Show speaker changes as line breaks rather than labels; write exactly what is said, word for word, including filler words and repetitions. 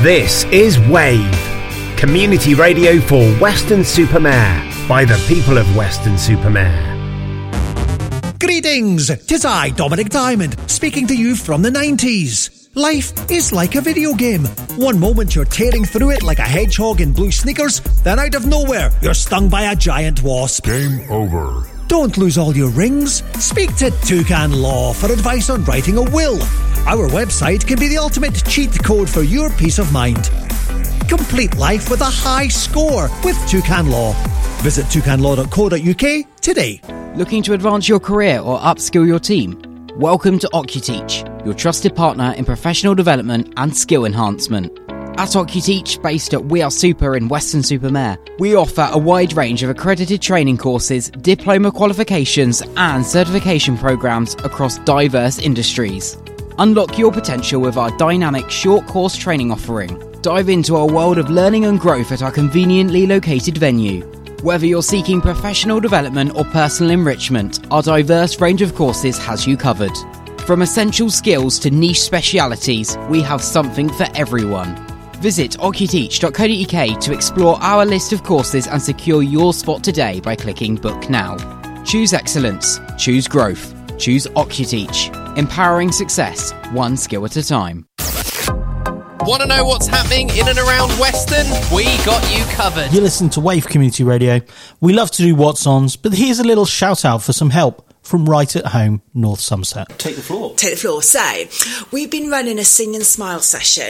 This is Wave, community radio for Weston-super-Mare, by the people of Weston-super-Mare.
Greetings, 'tis I, Dominic Diamond, speaking to you from the nineties. Life is like a video game. One moment you're tearing through it like a hedgehog in blue sneakers, then out of nowhere, you're stung by a giant wasp.
Game over.
Don't lose all your rings. Speak to Toucan Law for advice on writing a will. Our website can be the ultimate cheat code for your peace of mind. Complete life with a high score with Toucan Law. Visit toucan law dot co dot uk today.
Looking to advance your career or upskill your team? Welcome to OcuTeach, your trusted partner in professional development and skill enhancement. At OcuTeach, based at We Are Super in Weston-super-Mare, we offer a wide range of accredited training courses, diploma qualifications and certification programs across diverse industries. Unlock your potential with our dynamic short course training offering. Dive into a world of learning and growth at our conveniently located venue. Whether you're seeking professional development or personal enrichment, our diverse range of courses has you covered. From essential skills to niche specialities, we have something for everyone. Visit ocuteach dot co dot uk to explore our list of courses and secure your spot today by clicking Book Now. Choose excellence. Choose growth. Choose OcuTeach. Empowering success, one skill at a time.
Want to know what's happening in and around Weston? We got you covered.
You listen to Wave Community Radio. We love to do What's Ons, but here's a little shout out for some help from Right at Home, North Somerset.
Take the floor.
Take the floor. So, we've been running a Sing and Smile session